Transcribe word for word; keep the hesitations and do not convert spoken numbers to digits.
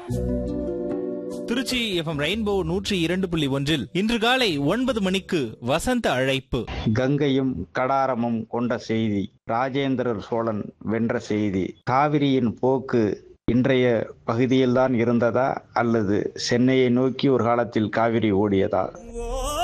Trichy FM rainbow நூற்றி இரண்டு புள்ளி ஒன்றில் இன்று காலை ஒன்பது மணிக்கு வசந்த அழைப்பு. கங்கையும் கடாரமும் கொண்ட செய்தி, ராஜேந்திரர் சோழன் வென்ற செய்தி. காவிரியின் போக்கு இன்றைய பகுதியில்தான் இருந்ததா அல்லது சென்னையை நோக்கி ஒரு காலத்தில் காவிரி ஓடியதா?